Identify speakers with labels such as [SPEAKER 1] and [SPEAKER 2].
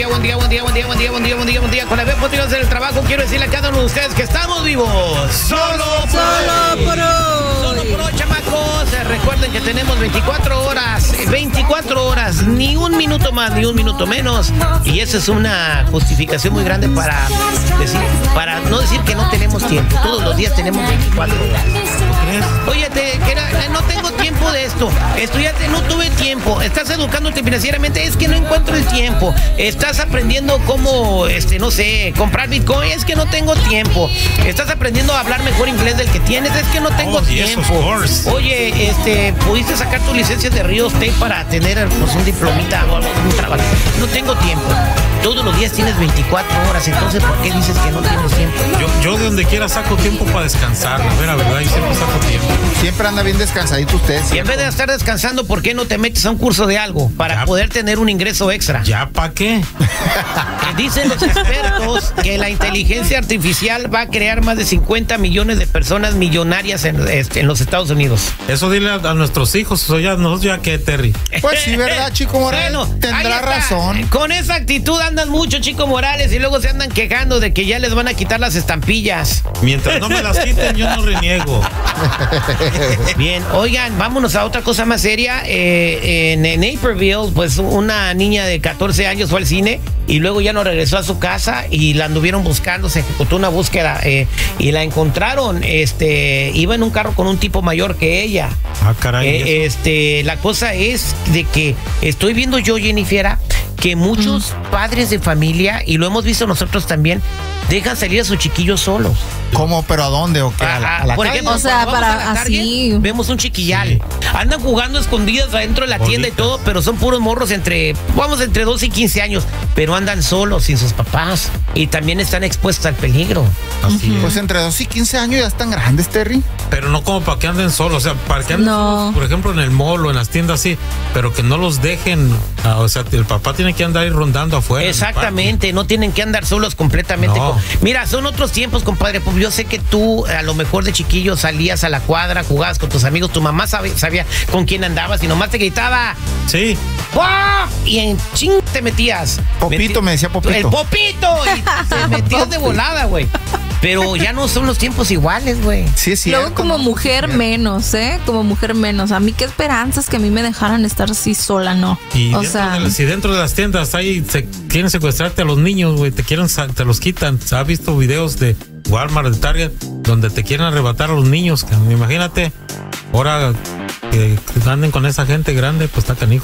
[SPEAKER 1] día. Con la vez potrillos del trabajo, quiero decirle a cada uno de ustedes que estamos vivos. Solo por hoy, chamacos. Recuerden que tenemos 24 horas, ni un minuto más, ni un minuto menos. Y esa es una justificación muy grande para no decir que no tenemos tiempo. Todos los días tenemos 24 horas. Oye, no tengo tiempo de esto. Estudiante, no tuve tiempo. Estás educándote financieramente, es que no encuentro el tiempo. Estás aprendiendo cómo, no sé, comprar Bitcoin, es que no tengo tiempo. Estás aprendiendo a hablar mejor inglés del que tienes, es que no tengo tiempo. Oye, pudiste sacar tu licencia de Rio State para tener un diplomita o un trabajo. No tengo tiempo. Todos los días tienes 24 horas, entonces ¿por qué dices que no tienes tiempo?
[SPEAKER 2] Yo de donde quiera saco tiempo para descansar, la verdad, yo siempre saco tiempo.
[SPEAKER 3] Siempre anda bien descansadito usted.
[SPEAKER 1] Y en vez de estar descansando, ¿por qué no te metes a un curso de algo para poder tener un ingreso extra?
[SPEAKER 2] ¿Ya para qué?
[SPEAKER 1] Dicen los expertos que la inteligencia artificial va a crear más de 50 millones de personas millonarias en los Estados Unidos.
[SPEAKER 2] Eso dile a nuestros hijos, nosotros ya qué, Terry.
[SPEAKER 3] Pues sí, ¿verdad, Chico Morales? Bueno, tendrá razón.
[SPEAKER 1] Con esa actitud andan mucho, Chico Morales, y luego se andan quejando de que ya les van a quitar las estampillas.
[SPEAKER 2] Mientras no me las quiten, yo no reniego.
[SPEAKER 1] Bien, oigan, vámonos a otra cosa más seria. En Naperville, pues una niña de 14 años fue al cine y luego ya no regresó a su casa y la anduvieron buscando, se ejecutó una búsqueda y la encontraron. Iba en un carro con un tipo mayor que ella.
[SPEAKER 2] Ah, caray.
[SPEAKER 1] La cosa es de que estoy viendo yo, Jennifer, que muchos padres de familia, y lo hemos visto nosotros también, dejan salir a sus chiquillos solos.
[SPEAKER 3] ¿Cómo? ¿Pero a dónde? ¿O qué? ¿A la
[SPEAKER 1] por
[SPEAKER 3] calle?
[SPEAKER 1] ejemplo,
[SPEAKER 4] o sea, para
[SPEAKER 1] Target,
[SPEAKER 4] así.
[SPEAKER 1] vemos un chiquillal.
[SPEAKER 2] Sí.
[SPEAKER 1] Andan jugando escondidas adentro de la tienda y todo, pero son puros morros entre 12 y 15 años. Pero andan solos, sin sus papás. Y también están expuestos al peligro.
[SPEAKER 2] Así es.
[SPEAKER 3] Pues entre 12 y 15 años ya están grandes, Terry.
[SPEAKER 2] Pero no como para que anden solos, o sea, para que anden solos, por ejemplo, en el mall o en las tiendas sí, pero que no los dejen, o sea, el papá tiene que andar ahí rondando afuera.
[SPEAKER 1] Exactamente, no tienen que andar solos completamente.
[SPEAKER 2] No.
[SPEAKER 1] Mira, son otros tiempos, compadre. Pues yo sé que tú, a lo mejor de chiquillo, salías a la cuadra, jugabas con tus amigos, tu mamá sabía con quién andabas y nomás te gritaba.
[SPEAKER 2] Sí.
[SPEAKER 1] ¡Guau! Y en ching te metías.
[SPEAKER 3] Popito, me decía Popito.
[SPEAKER 1] El Popito. Y te metías de volada, güey. Pero ya no son los tiempos iguales, güey.
[SPEAKER 3] Sí, es cierto.
[SPEAKER 4] Luego como mujer menos, Como mujer menos. A mí qué esperanzas que a mí me dejaran estar así sola, ¿no?
[SPEAKER 2] Y si dentro de las tiendas ahí se quieren secuestrarte a los niños, güey, te los quitan. ¿Se ha visto videos de Walmart, de Target, donde te quieren arrebatar a los niños? Imagínate, ahora que anden con esa gente grande, pues está canijo.